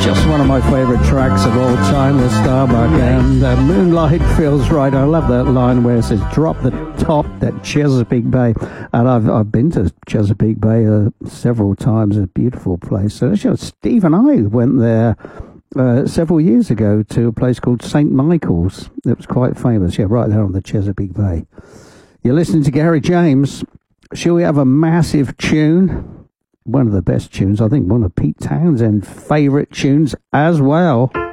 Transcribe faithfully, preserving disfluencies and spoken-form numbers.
Just one of my favourite tracks of all time, the Starbuck, and uh, Moonlight Feels Right. I love that line where it says, drop the top at Chesapeake Bay. And I've I've been to Chesapeake Bay uh, several times, a beautiful place. So you know, Steve and I went there uh, several years ago to a place called Saint Michael's. It was quite famous, yeah, right there on the Chesapeake Bay. You're listening to Gary James. Shall we have a massive tune? One of the best tunes, I think one of Pete Townsend's favourite tunes as well.